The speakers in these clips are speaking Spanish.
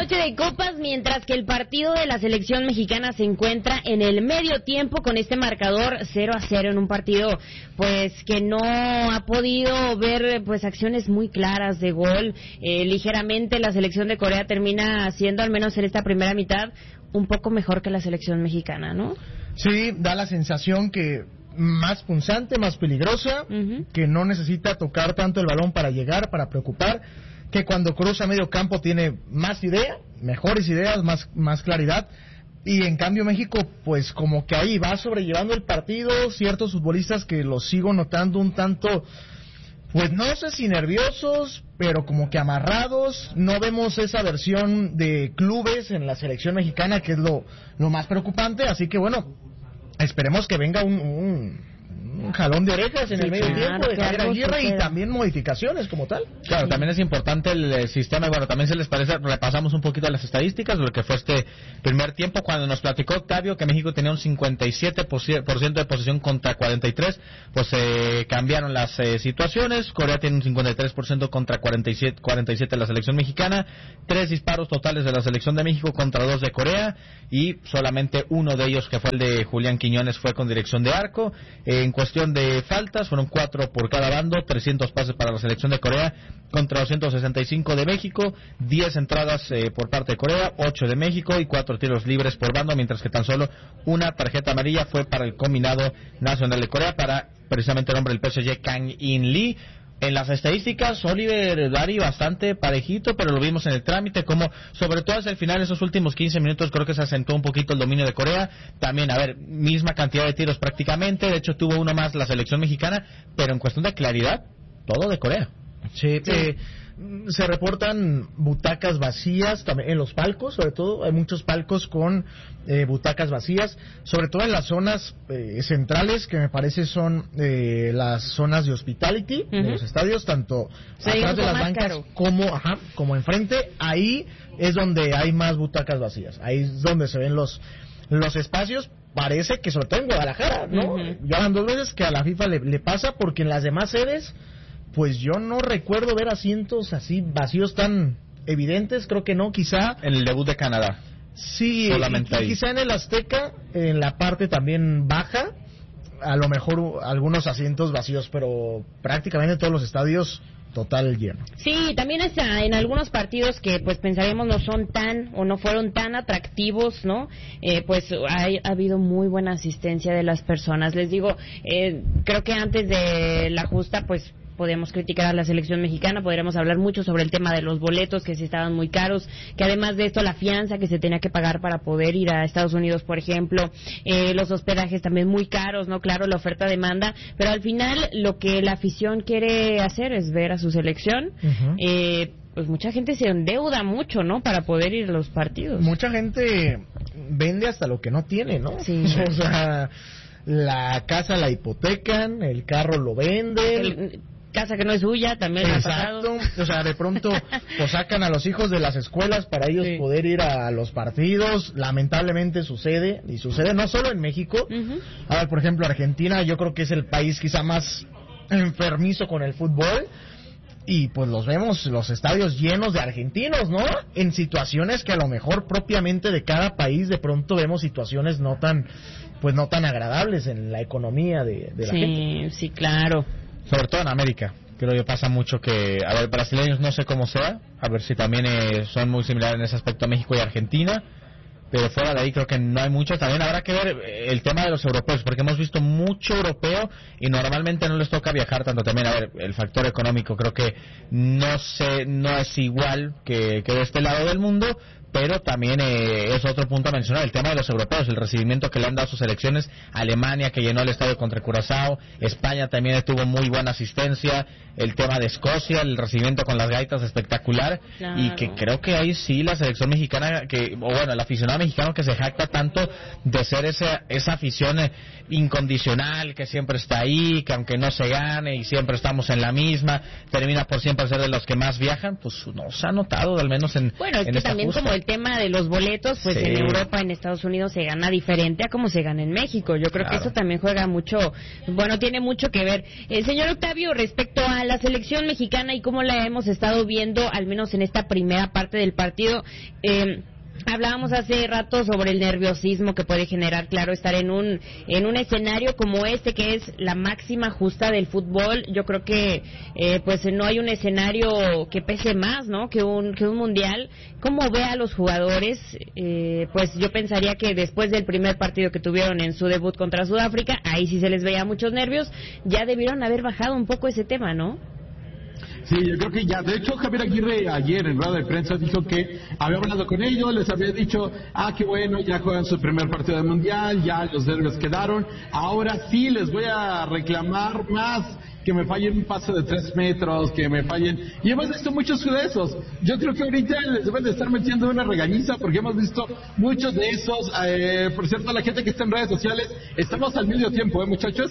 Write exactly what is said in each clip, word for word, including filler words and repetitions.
noche de copas, mientras que el partido de la selección mexicana se encuentra en el medio tiempo con este marcador cero a cero en un partido pues que no ha podido ver pues acciones muy claras de gol. Eh, ligeramente la selección de Corea termina siendo, al menos en esta primera mitad, un poco mejor que la selección mexicana, ¿no? Sí, da la sensación que más punzante, más peligrosa, uh-huh. que no necesita tocar tanto el balón para llegar, para preocupar, que cuando cruza medio campo tiene más idea, mejores ideas, más, más claridad, y en cambio México pues como que ahí va sobrellevando el partido, ciertos futbolistas que los sigo notando un tanto, pues no sé si nerviosos, pero como que amarrados. No vemos esa versión de clubes en la selección mexicana, que es lo, lo más preocupante, así que bueno, esperemos que venga un, un, un jalón de orejas en sí, el medio claro, tiempo de Javier Aguirre y también modificaciones como tal. Claro, sí. También es importante el, el sistema, y bueno, también se les parece, repasamos un poquito las estadísticas de lo que fue este primer tiempo, cuando nos platicó Octavio que México tenía un cincuenta y siete por ciento de posesión contra cuarenta y tres, pues eh, cambiaron las eh, situaciones. Corea tiene un cincuenta y tres por ciento contra cuarenta y siete, cuarenta y siete de la selección mexicana, tres disparos totales de la selección de México contra dos de Corea, y solamente uno de ellos, que fue el de Julián Quiñones, fue con dirección de arco. Eh, en cuestión de faltas, fueron cuatro por cada bando, trescientos pases para la selección de Corea contra doscientos sesenta y cinco de México, diez entradas eh, por parte de Corea, ocho de México y cuatro tiros libres por bando, mientras que tan solo una tarjeta amarilla fue para el combinado nacional de Corea, para precisamente el hombre del P S G, Kang In Lee. En las estadísticas, Oliver, Dari, bastante parejito, pero lo vimos en el trámite, como sobre todo hacia el final, esos últimos quince minutos, creo que se acentuó un poquito el dominio de Corea. También, a ver, misma cantidad de tiros prácticamente, de hecho tuvo uno más la selección mexicana, pero en cuestión de claridad, todo de Corea. Sí, sí. Eh, se reportan butacas vacías también en los palcos, sobre todo hay muchos palcos con eh, butacas vacías, sobre todo en las zonas eh, centrales, que me parece son eh, las zonas de hospitality, uh-huh. de los estadios, tanto sí, atrás de las bancas caro. como ajá, como enfrente. Ahí es donde hay más butacas vacías, ahí es donde se ven los los espacios. Parece que sobre todo en Guadalajara, ¿no? Uh-huh. Ya van dos veces que a la FIFA le, le pasa, porque en las demás sedes pues yo no recuerdo ver asientos así vacíos tan evidentes, creo que no, quizá en el debut de Canadá. Sí, y, y quizá en el Azteca, en la parte también baja, a lo mejor algunos asientos vacíos, pero prácticamente todos los estadios total lleno. Sí, también está en algunos partidos que pues pensaríamos no son tan o no fueron tan atractivos, ¿no? Eh, pues ha, ha habido muy buena asistencia de las personas. Les digo, eh, creo que antes de la justa, pues podemos criticar a la selección mexicana, podríamos hablar mucho sobre el tema de los boletos, que sí estaban muy caros, que además de esto la fianza que se tenía que pagar para poder ir a Estados Unidos, por ejemplo, eh, los hospedajes también muy caros, ¿no? Claro, la oferta-demanda, pero al final lo que la afición quiere hacer es ver a su selección. Uh-huh. eh, pues mucha gente se endeuda mucho, ¿no? Para poder ir a los partidos. Mucha gente vende hasta lo que no tiene, ¿no? Sí. O sea, la casa la hipotecan, el carro lo venden. El, casa que no es suya, también ha pasado. Exacto, o sea, de pronto pues sacan a los hijos de las escuelas para ellos sí. poder ir a los partidos. Lamentablemente sucede, y sucede no solo en México. Uh-huh. A ver, por ejemplo, Argentina, yo creo que es el país quizá más enfermizo con el fútbol, y pues los vemos, los estadios llenos de argentinos, ¿no? En situaciones que a lo mejor propiamente de cada país, de pronto vemos situaciones no tan, pues no tan agradables en la economía de, de la sí, gente. Sí, sí, claro. Sobre todo en América, creo que pasa mucho que, a ver, brasileños no sé cómo sea, a ver si también eh, son muy similares en ese aspecto a México y Argentina, pero fuera de ahí creo que no hay mucho. También habrá que ver el tema de los europeos, porque hemos visto mucho europeo y normalmente no les toca viajar tanto. También, a ver, el factor económico creo que no sé, no es igual que, que de este lado del mundo, pero también eh, es otro punto a mencionar, el tema de los europeos, el recibimiento que le han dado a sus selecciones. Alemania, que llenó el estadio contra Curazao, España también tuvo muy buena asistencia, el tema de Escocia, el recibimiento con las gaitas espectacular, claro. Y que creo que ahí sí la selección mexicana, que o bueno, el aficionado mexicano que se jacta tanto de ser esa, esa afición incondicional, que siempre está ahí, que aunque no se gane y siempre estamos en la misma, termina por siempre ser de los que más viajan, pues no se ha notado, al menos en, bueno, es en que esta también justa. Como el el tema de los boletos, pues Sí. en Europa, en Estados Unidos se gana diferente a como se gana en México. Yo creo Claro. que eso también juega mucho, bueno, tiene mucho que ver. El señor Octavio, respecto a la selección mexicana y cómo la hemos estado viendo, al menos en esta primera parte del partido, eh, hablábamos hace rato sobre el nerviosismo que puede generar, claro, estar en un en un escenario como este, que es la máxima justa del fútbol. Yo creo que eh, pues no hay un escenario que pese más, ¿no?, que un que un mundial. ¿Cómo ve a los jugadores? Eh, pues yo pensaría que después del primer partido que tuvieron en su debut contra Sudáfrica, ahí sí se les veía muchos nervios, ya debieron haber bajado un poco ese tema, ¿no? Sí, yo creo que ya. De hecho, Javier Aguirre ayer en rueda de prensa dijo que había hablado con ellos, les había dicho, ah, qué bueno, ya juegan su primer partido del Mundial, ya los nervios quedaron, ahora sí les voy a reclamar más, que me fallen un pase de tres metros, que me fallen... Y hemos visto muchos de esos. Yo creo que ahorita les deben de estar metiendo una regañiza, porque hemos visto muchos de esos. Eh, por cierto, la gente que está en redes sociales, estamos al medio tiempo, ¿eh, muchachos?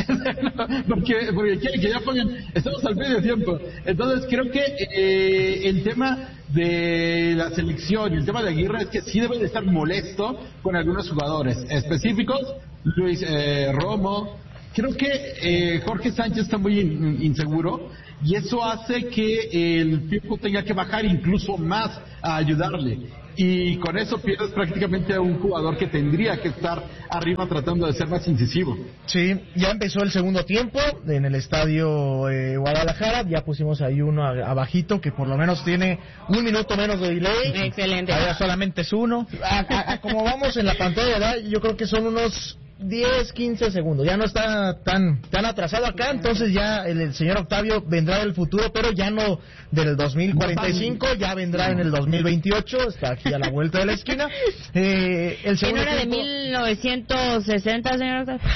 porque, porque quieren que ya pongan, estamos al medio tiempo. Entonces creo que eh, el tema de la selección y el tema de Aguirre es que sí debe de estar molesto con algunos jugadores específicos. Luis eh, Romo, creo que eh, Jorge Sánchez está muy in, inseguro, y eso hace que el Piojo tenga que bajar incluso más a ayudarle, y con eso pierdes prácticamente a un jugador que tendría que estar arriba tratando de ser más incisivo. Sí, ya empezó el segundo tiempo en el estadio eh, Guadalajara, ya pusimos ahí uno a- abajito que por lo menos tiene un minuto menos de delay. Excelente. Ahora solamente es uno. A- a- a como vamos en la pantalla, ¿verdad? Yo creo que son unos diez, quince segundos, ya no está tan tan atrasado acá, entonces ya el, el señor Octavio vendrá del futuro, pero ya no del dos mil cuarenta y cinco, ya vendrá en el dos mil veintiocho, está aquí a la vuelta de la esquina. Eh, el ¿En segundo hora de tiempo- mil novecientos sesenta, señor Octavio?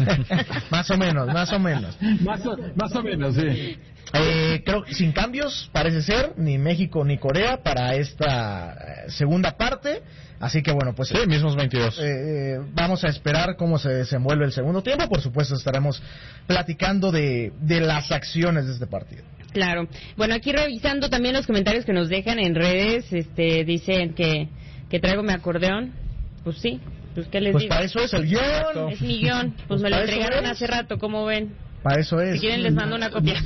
más o menos, más o menos. Más o, más o menos, sí. Eh, creo que sin cambios, parece ser, ni México ni Corea para esta eh, segunda parte. Así que bueno, pues Sí, mismos veintidós. eh, vamos a esperar cómo se desenvuelve el segundo tiempo. Por supuesto, estaremos platicando de, de las acciones de este partido. Claro. Bueno, aquí revisando también los comentarios que nos dejan en redes, este, dicen que, que traigo mi acordeón. Pues sí, pues qué les Pues digo. para eso es el guión. Es mi guión. Pues, Pues me lo para eso entregaron es. hace rato, ¿cómo ven? Para eso es. Si quieren les mando una copia.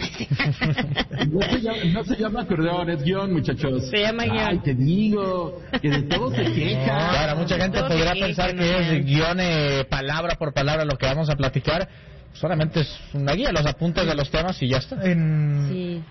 No se llama, no se llama acordeón, es guión, muchachos. Se llama guión. Ay, te digo, que de todo se queja. Claro, mucha gente Todo podrá se pensar quejan, que ¿no? es guión eh, palabra por palabra lo que vamos a platicar. Solamente es una guía, los apuntes de los temas y ya está. En, Sí.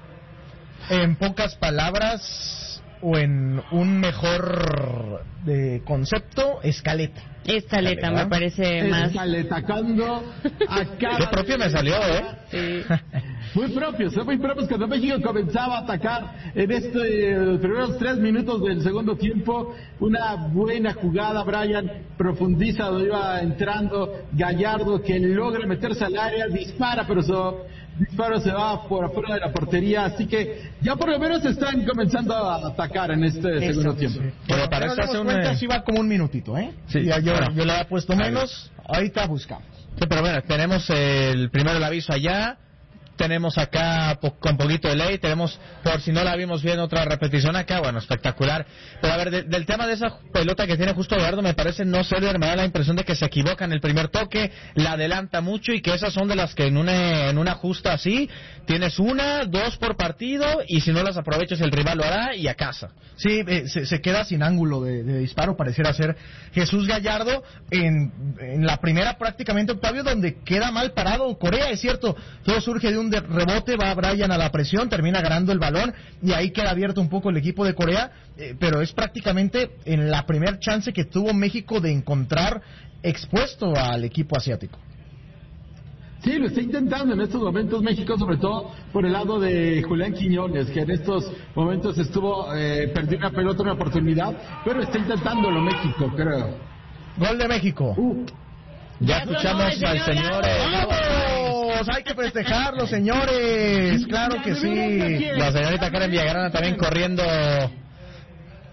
en pocas palabras o en un mejor de concepto, escaleta. Esta letra me parece más... Escaletacando a cada... Qué propio me salió, ¿eh? Sí. Muy propios, son muy propios. Cuando México comenzaba a atacar en este, eh, los primeros tres minutos del segundo tiempo, una buena jugada, Brian profundiza donde iba entrando Gallardo, que logra meterse al área, dispara, pero su disparo se va por afuera de la portería, así que ya por lo menos están comenzando a atacar en este segundo tiempo. Pero para Nos eso hace damos un... cuenta, eh, sí va como un minutito, ¿eh? Sí, Ya yo, bueno. yo le había puesto Ahí. menos, ahorita buscamos. Sí, pero bueno, tenemos el primero el aviso allá, tenemos acá po- con poquito de ley, tenemos, por si no la vimos bien, otra repetición acá, bueno, espectacular. Pero a ver, de- del tema de esa pelota que tiene justo Eduardo, me parece no ser, me da la impresión de que se equivoca en el primer toque, la adelanta mucho y que esas son de las que en una, en una justa así, tienes una, dos por partido y si no las aprovechas el rival lo hará y a casa. Sí, eh, se, se queda sin ángulo de, de disparo, pareciera ser Jesús Gallardo en, en la primera prácticamente, Octavio, donde queda mal parado Corea, es cierto, todo surge de un de- rebote, va Brian a la presión, termina ganando el balón y ahí queda abierto un poco el equipo de Corea, eh, pero es prácticamente en la primer chance que tuvo México de encontrar expuesto al equipo asiático. Sí, lo está intentando en estos momentos México, sobre todo por el lado de Julián Quiñones, que en estos momentos estuvo, eh, perdió una pelota, una oportunidad, pero está intentándolo México, creo. Gol de México. Uh, Ya Ya sonó escuchamos el al señor señor... Gabo. eh, ¡Vamos! Hay que festejarlo, señores. Claro que sí. La señorita Karen Villagrana también corriendo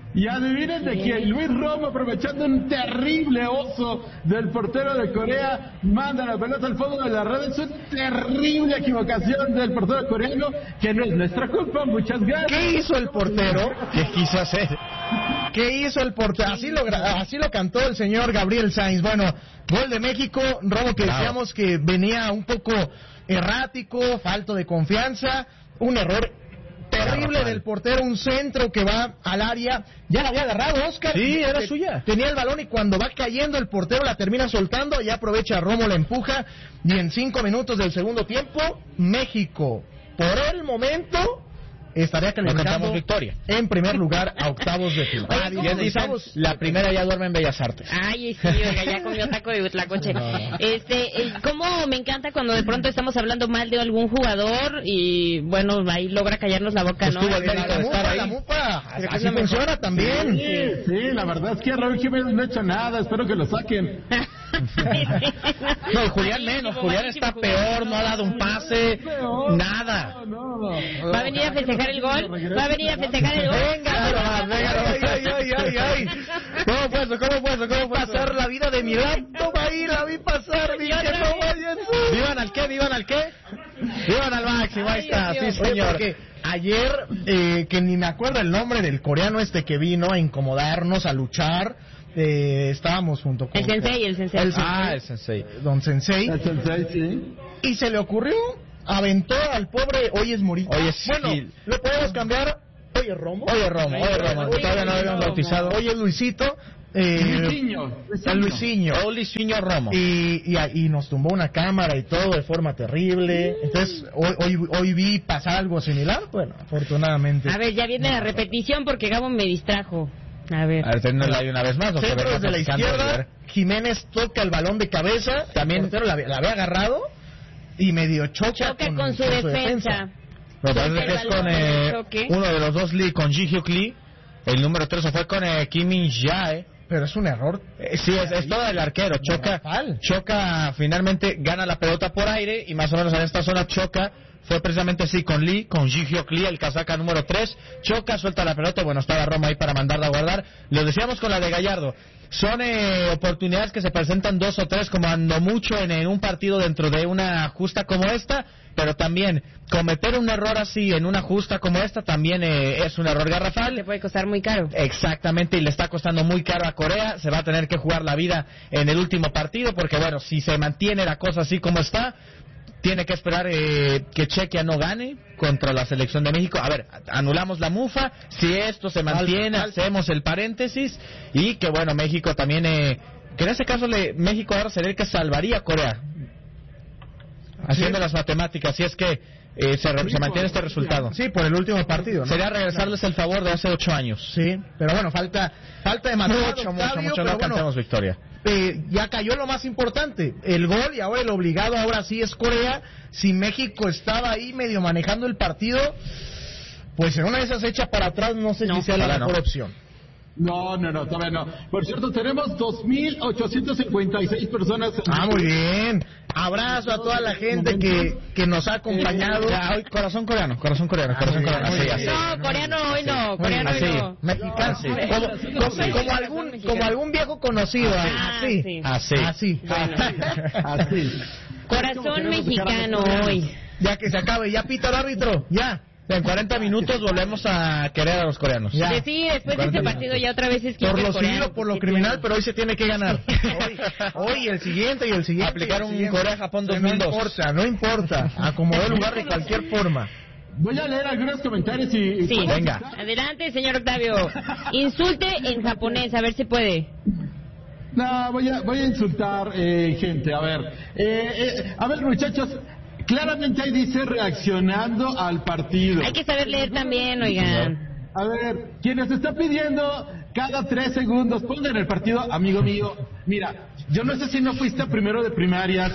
Y adivinen de quién, Luis Romo, aprovechando un terrible oso del portero de Corea, manda la pelota al fondo de la red. Es una terrible equivocación del portero coreano, que no es nuestra culpa. Muchas gracias. ¿Qué hizo el portero? ¿Qué quiso hacer? ¿Qué hizo el portero? Así lo, así lo cantó el señor Gabriel Sainz. Bueno, gol de México, Romo, que Bravo. decíamos que venía un poco errático, falto de confianza, un error terrible del portero, un centro que va al área, ya la había agarrado Oscar. Sí, era Te- suya. Tenía el balón y cuando va cayendo el portero la termina soltando, ya aprovecha Romo, la empuja y en cinco minutos del segundo tiempo, México, por el momento, estaría calificando cantamos victoria. en primer lugar a octavos de final. Oye, Ah, ¿cómo Bien diez dicen, octavos. la primera ya duerme en Bellas Artes. Ay, sí, oiga, ya comió taco de Huitlacoche. Este, eh, cómo me encanta cuando de pronto estamos hablando mal de algún jugador y, bueno, ahí logra callarnos la boca, Pues ¿no? tuvo el La, mérito la de estar mupa, ahí. la mupa, Creo que es así lo mejor. funciona también. Sí, sí, la verdad es que Raúl Jiménez no ha hecho nada. Espero que lo saquen. No, y Julián menos, Julián está peor, no ha dado un pase, nada. No, no, no. ¿Va a venir a festejar el gol? ¿Va a venir a festejar el gol? Venga, nomás, venga, ay, ay, ay, ay, ay. ¿Cómo fue eso? ¿Cómo fue eso? ¿Cómo fue eso? Pasar la vida de mi laptop ahí, la vi pasar, vi que no vaya eso. ¿Vivan al qué? ¿Vivan al qué? ¡Vivan al máximo! Ahí está, sí, Dios mío. Oye, señor. porque ayer, eh, que ni me acuerdo el nombre del coreano este que vino a incomodarnos, a luchar, eh, estábamos junto con... El sensei, el sensei. El Ah, el sensei. Don Sensei, El sensei, sí. y se le ocurrió, aventó al pobre Hoy es Morita. Oye, sí. Bueno, lo podemos cambiar, Oye Romo. Oye, Romo, oye, Romo, que todavía no lo habíamos bautizado. Oye Luisito. Eh, Luisinho, el Luisinho. O Luisinho Romo. Y, y, y nos tumbó una cámara y todo de forma terrible. Entonces, hoy, hoy, hoy vi pasar algo similar. Bueno, afortunadamente. A ver, ya viene la repetición porque Gabo me distrajo. A ver. A ver, tenedla ahí una vez más. o que Centro venga desde la platicando, a izquierda, ver. Jiménez toca el balón de cabeza. También el portero la, la había agarrado y medio choca, Choca con su defensa. Me parece Toca que el es balón con de eh, choque. uno de los dos Lee, con Ji Hyuk Lee. El número tres fue con eh, Kim Min Jae. Pero es un error. Eh, sí, es, es todo el arquero. Choca, Garrafal. choca, finalmente gana la pelota por aire y más o menos en esta zona choca. Fue precisamente así con Lee, con Ji Hyuk Lee, el casaca número tres. Choca, suelta la pelota. Bueno, estaba Roma ahí para mandarla a guardar. Lo decíamos con la de Gallardo. Son eh, oportunidades que se presentan dos o tres, como ando mucho en, en un partido dentro de una justa como esta. Pero también cometer un error así en una justa como esta también eh, es un error garrafal. Te puede costar muy caro. Exactamente, y le está costando muy caro a Corea. Se va a tener que jugar la vida en el último partido, porque bueno, si se mantiene la cosa así como está, tiene que esperar eh, que Chequia no gane contra la selección de México. A ver, anulamos la mufa, si esto se mantiene, hacemos el paréntesis, y que bueno, México también, eh, que en ese caso le, México ahora sería el que salvaría a Corea, haciendo Sí. las matemáticas, si es que eh, se, re- se mantiene este resultado. Sí, por el último partido, ¿no? Sería regresarles el favor de hace ocho años. Sí, pero bueno, falta falta demasiado. Mucho, mucho, Octavio, mucho, pero no bueno, cantemos victoria. eh, ya cayó lo más importante, el gol, y ahora el obligado ahora sí es Corea. Si México estaba ahí medio manejando el partido, pues en una de esas hechas para atrás no sé No, si sea la ojalá mejor no. opción. No, no, no, todavía no. Por cierto, tenemos dos mil ochocientas cincuenta y seis personas. en- Ah, muy bien. Abrazo a toda la gente que, que nos ha acompañado. Ya, hoy, corazón coreano, corazón coreano, Ah, corazón muy bien, coreano. muy Así, bien. así. No, coreano hoy no, Muy coreano hoy bien, no. Mexicano, Sí. como, como, como algún como algún viejo conocido, Ah, así, sí. Así. así, Así. Corazón mexicano hoy. ya que se acabe, ya pita el árbitro, ya, En cuarenta minutos volvemos a querer a los coreanos. Ya. Que sí, después de este partido ya otra vez es por Kicker lo coreano, civil o por lo sí, criminal, tiene. pero hoy se tiene que ganar. Hoy, hoy el siguiente y el siguiente. Aplicar y el un siguiente. Corea-Japón No dos mil dos. importa, no importa, acomodó el lugar de cualquier forma. Voy a leer algunos comentarios y... y Sí, ¿puedo venga. empezar? Adelante, señor Octavio. Insulte en japonés, a ver si puede. No, voy a, voy a insultar eh, gente. A ver, eh, eh, a ver, muchachos. Claramente ahí dice reaccionando al partido. Hay que saber leer también, oigan. A ver, quienes está pidiendo cada tres segundos, pongan el partido, amigo mío. Mira, yo no sé si no fuiste a primero de primaria,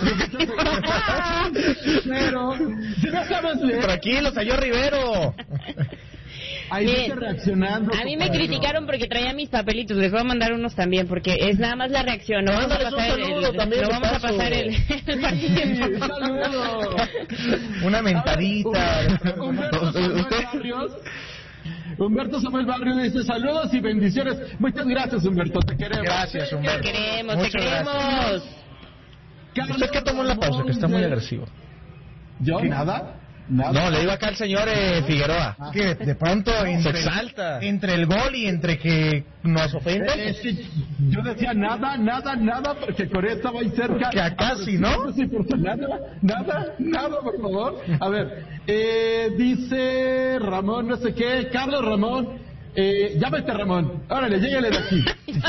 pero si no sabes leer, Tranquilo, señor Rivero. ahí Miren, dice reaccionando. A mí me compadre. criticaron porque traía mis papelitos. Les voy a mandar unos también porque es nada más la reacción. No vamos a Mándales un pasar saludo el, también no de vamos a paso. pasar el, el partido. Un saludo. Una mentadita. Humberto Samuel Barrios Humberto Samuel Barrio dice saludos y bendiciones. Muchas gracias, Humberto, te queremos. Gracias, Humberto. Te queremos, Muchas te queremos. Carlos ¿Usted qué tomó en la pausa? Que está muy agresivo. ¿Yo? ¿Nada? ¿Nada? No, le digo acá al señor eh, Figueroa. Que de pronto Se entre, exalta. entre el gol y entre que nos ofende, Es que yo decía nada, nada, nada, porque Corea estaba ahí cerca. Que acá sí, ¿no? Sí, por favor, nada, nada, nada, por favor. A ver, eh, dice Ramón, no sé qué, Carlos Ramón, eh, ya vete, Ramón, órale, llégale de aquí.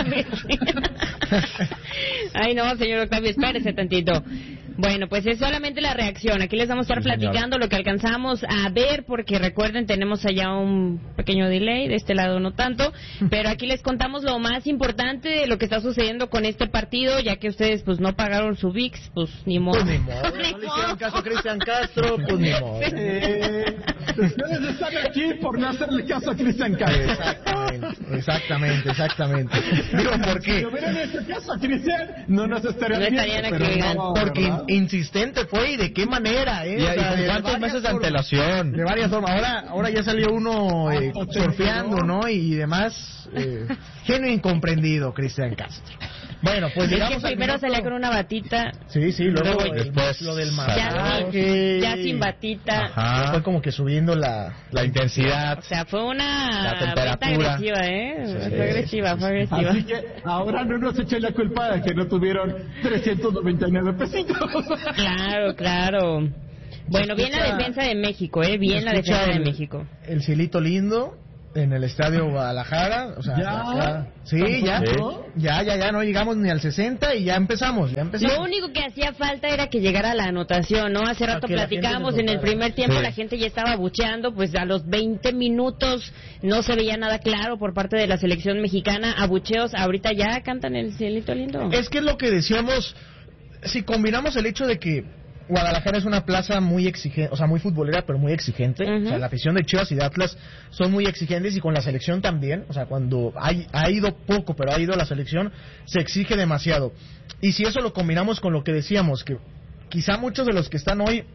Ay, no, señor Octavio, espérese tantito. Bueno, pues es solamente la reacción. Aquí les vamos a estar Sí, platicando lo que alcanzamos a ver, porque recuerden, tenemos allá un pequeño delay, de este lado no tanto, pero aquí les contamos lo más importante de lo que está sucediendo con este partido, ya que ustedes pues no pagaron su V I X, pues ni modo. pues ni modo, Ni no le modo. hicieron caso a Cristian Castro, pues ni modo. Eh, ustedes están aquí por no hacerle caso a Cristian Castro. Exactamente, exactamente, exactamente. Digo, ¿por Si qué? hubieran hecho caso a Cristian, no nos estarían No estarían viendo, aquí, pero no, Porque ¿verdad? insistente fue y de qué manera, ¿eh? Y, O sea, y con de cuántos varias meses de formas. antelación. De varias formas. Ahora, ahora ya salió uno eh, Ah, surfeando, ¿no? Y demás. Eh, genio incomprendido, Cristian Castro. Bueno, pues Es que llegamos al primero minuto- salía con una batita, Sí, sí, luego Luego, el- después, lo del ya, masaje. sin, ya sin batita. Ajá. Fue como que subiendo la... La intensidad. O sea, fue una La temperatura. venta agresiva, ¿eh? Sí, fue agresiva, fue agresiva. Así que ahora no nos echen la culpa de que no tuvieron trescientos noventa y nueve pesitos. Claro, claro. Bueno, bien la escucha- defensa de México, ¿eh? Bien la Se escucha defensa de el- México. El cielito lindo en el estadio Guadalajara. O sea, ¿Ya? acá- sí, ya, Sí. ya, ya, ya, no llegamos ni al sesenta y ya empezamos, ya empezamos. Lo único que hacía falta era que llegara la anotación, ¿no? Hace rato que la gente platicábamos, se en el soltara. primer tiempo Sí. la gente ya estaba abucheando, pues a los veinte minutos no se veía nada claro por parte de la selección mexicana. Abucheos, ahorita ya cantan el cielito lindo. Es que es lo que decíamos, si combinamos el hecho de que Guadalajara es una plaza muy exigente, o sea, muy futbolera, pero muy exigente. Ujú. O sea, la afición de Chivas y de Atlas son muy exigentes y con la selección también. O sea, cuando hay, ha ido poco, pero ha ido la selección, se exige demasiado. Y si eso lo combinamos con lo que decíamos, que quizá muchos de los que están hoy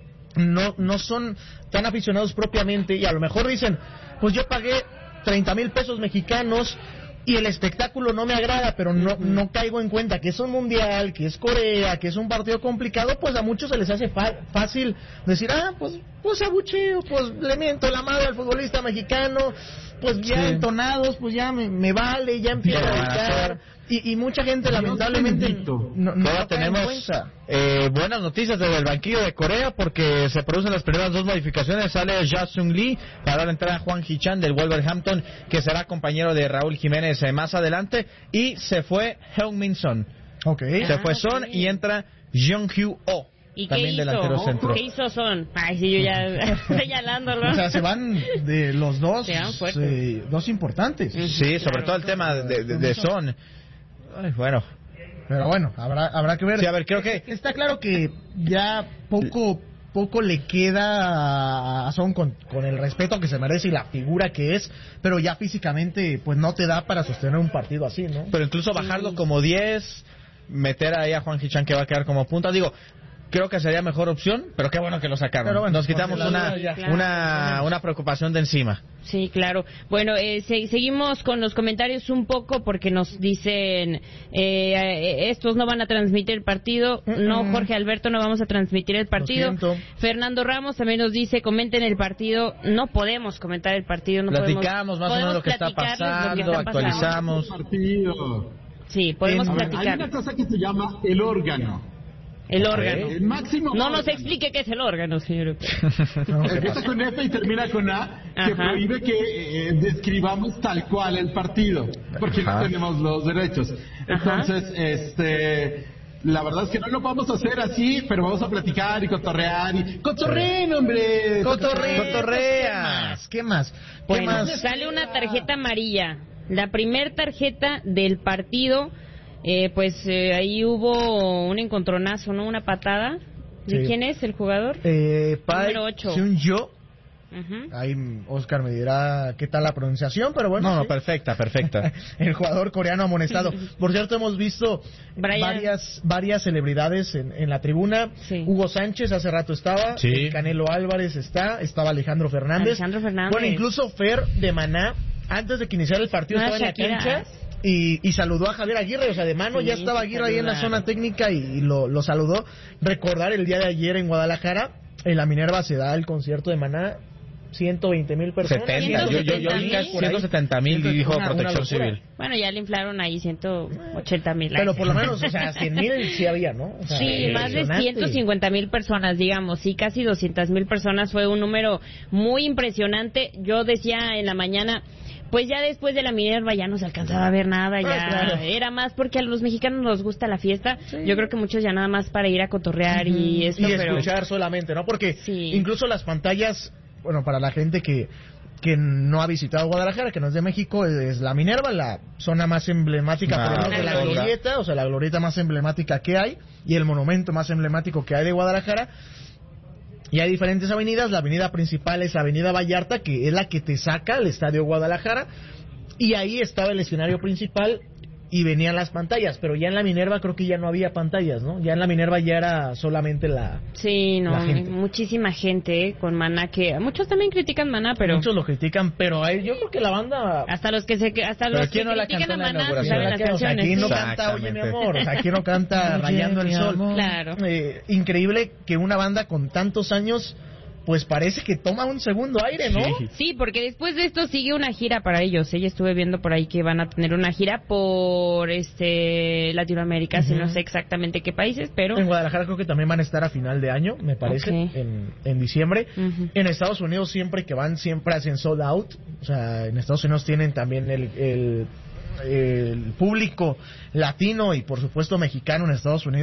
no, no son tan aficionados propiamente y a lo mejor dicen, pues yo pagué treinta mil pesos mexicanos y el espectáculo no me agrada, pero no, no caigo en cuenta que es un mundial, que es Corea, que es un partido complicado, pues a muchos se les hace fa- fácil decir, ah, pues, pues abucheo, pues le miento la madre al futbolista mexicano, pues ya Sí. entonados, pues ya me, me vale, ya empiezo Ya a lo van a gritar. hacer. Y, y mucha gente Dios lamentablemente bendito. no, no Ahora cae en tenemos cuenta. eh, buenas noticias desde el banquillo de Corea porque se producen las primeras dos modificaciones. Sale Ja Sung Lee para dar entrada a Juan Hichan del Wolverhampton, que será compañero de Raúl Jiménez eh, más adelante. Y se fue Heung-min Son. Ok. Se Ah, fue ok. Son y entra Jung-Hyu Oh. ¿Y qué También hizo? delantero centro. ¿Qué hizo Son? Ay, sí, yo ya señalándolo. O sea, se van de los dos, Se van fuertes. eh, dos importantes. Sí, sobre todo el tema de, de, de Son. Ay, bueno, Pero bueno, habrá habrá que ver. sí, a ver, creo que Está claro que ya poco poco le queda a Son con, con el respeto que se merece y la figura que es, pero ya físicamente pues no te da para sostener un partido así, ¿no? pero incluso bajarlo como diez, meter ahí a Juan Hichan que va a quedar como punta, digo, creo que sería mejor opción, pero qué bueno que lo sacaron. Pero bueno, Nos quitamos porque la una, duda ya- Claro. una, una preocupación de encima. Sí, claro. Bueno, eh, se- seguimos con los comentarios un poco porque nos dicen, eh, estos no van a transmitir el partido. No, Mm-mm. Jorge Alberto, no vamos a transmitir el partido. siento. Fernando Ramos también nos dice, comenten el partido. No podemos comentar el partido. No Platicamos podemos, más o menos podemos lo que está platicarles lo que pasando, está pasando. actualizamos. Partido. Sí, podemos En- A ver, hay platicar. una cosa que se llama el órgano. El Ok. órgano. El máximo No nos órgano. explique qué es el órgano, señor. No, ¿qué Empieza pasa? con F y termina con A, que Ajá. prohíbe que eh, describamos tal cual el partido, porque Ajá. no tenemos los derechos. Entonces, este, la verdad es que no lo vamos a hacer así, pero vamos a platicar y cotorrear y cotorreen, hombre. Cotorrea. Cotorrea. ¿Qué más? ¿Qué más? ¿Qué Bueno, más? sale una tarjeta amarilla. La primer tarjeta del partido, eh, pues eh, ahí hubo un encontronazo, ¿no? Una patada. ¿De Sí. quién es el jugador? Eh, Pai Número ocho. Seung-jo, Uh-huh. Ahí Oscar me dirá qué tal la pronunciación, pero bueno. No, no, sí. perfecta, perfecta. El jugador coreano amonestado. Por cierto, hemos visto Brian. varias varias celebridades en, en la tribuna. Sí. Hugo Sánchez hace rato estaba, Sí. el Canelo Álvarez está, estaba Alejandro Fernández. Alejandro Fernández. Bueno, incluso Fer de Maná, antes de que iniciara el partido, Ah, estaba en la Shakira. cancha. Y, y saludó a Javier Aguirre, o sea, de mano Sí, ya estaba sí, Aguirre ahí en la saludaron. zona técnica y, y lo, lo saludó. Recordar el día de ayer en Guadalajara, en la Minerva se da el concierto de Maná, ciento veinte mil personas. setenta, yo, yo, yo vi ¿ciento setenta mil? ciento setenta mil y dijo Una- una Protección locura. Civil. Bueno, ya le inflaron ahí ciento ochenta mil. Pero por lo menos, o sea, cien mil sí había, ¿no? O sea, Sí, más de impresionante. ciento cincuenta mil personas, digamos, sí, casi doscientas mil personas, fue un número muy impresionante. Yo decía en la mañana, pues ya después de la Minerva ya no se alcanzaba a ver nada, ya Ah, claro. era más porque a los mexicanos nos gusta la fiesta. Yo creo que muchos ya nada más para ir a cotorrear y esto, y pero escuchar solamente, ¿no? Porque Sí. incluso las pantallas, bueno, para la gente que que no ha visitado Guadalajara, que no es de México, es la Minerva, la zona más emblemática Ah, por lo menos de la glorieta. glorieta, o sea, la glorieta más emblemática que hay y el monumento más emblemático que hay de Guadalajara. Y hay diferentes avenidas, la avenida principal es la avenida Vallarta, que es la que te saca al estadio Guadalajara, y ahí estaba el escenario principal y venían las pantallas, pero ya en la Minerva creo que ya no había pantallas, ¿no? Ya en la Minerva ya era solamente la... sí, no, la gente. muchísima gente eh, con Maná, que muchos también critican Maná, pero Muchos lo critican, pero a él, yo creo que la banda... hasta los que se hasta Pero los que ¿quién no la critican cantó a en la Maná se inauguración? saben las O sea, canciones. aquí no sí. canta Oye mi Exactamente. amor, o sea, aquí no canta Rayando el mi Sol. amor. Claro. Eh, increíble que una banda con tantos años, pues parece que toma un segundo aire, ¿no? Sí. Sí, porque después de esto sigue una gira para ellos. Ella estuve viendo por ahí que van a tener una gira por este Latinoamérica, si no sé exactamente qué países, pero En Guadalajara creo que también van a estar a final de año, me parece, Ok. en, en diciembre. Ujú. En Estados Unidos siempre que van, siempre hacen sold out. O sea, en Estados Unidos tienen también el, el, el público latino y por supuesto mexicano en Estados Unidos.